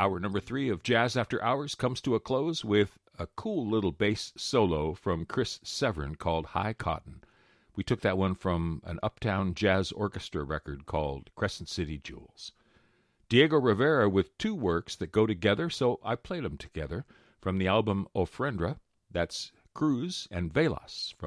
Hour number 3 of Jazz After Hours comes to a close with a cool little bass solo from Chris Severin called High Cotton. We took that one from an Uptown Jazz Orchestra record called Crescent City Jewels. Diego Rivera with two works that go together, so I played them together, from the album Ofrenda, that's Cruz and Velas